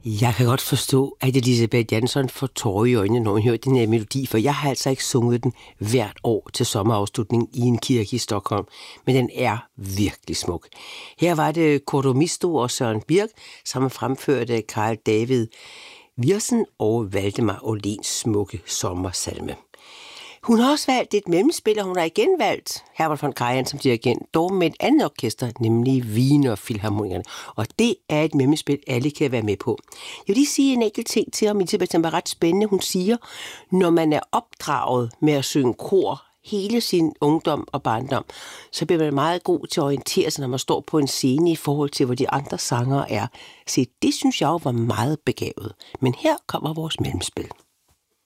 Jeg kan godt forstå, at Elisabeth Jansson får tårer i øjnene, når hun hører den her melodi, for jeg har altså ikke sunget den hvert år til sommerafslutning i en kirke i Stockholm, men den er virkelig smuk. Her var det Kurt Misto og Søren Birk, som fremførte Carl David Wirsen og Valdemar Åhléns smukke sommersalme. Hun har også valgt et mellemspil, og hun har igen valgt Herbert von Karajan som dirigent, dog med et andet orkester, nemlig Wiener Philharmonikerne. Og det er et mellemspil, alle kan være med på. Jeg vil lige sige en enkelt ting til om Elisabeth, som var ret spændende. Hun siger, når man er opdraget med at synge kor hele sin ungdom og barndom, så bliver man meget god til at orientere sig, når man står på en scene i forhold til, hvor de andre sangere er. Så det synes jeg jo var meget begavet. Men her kommer vores mellemspil.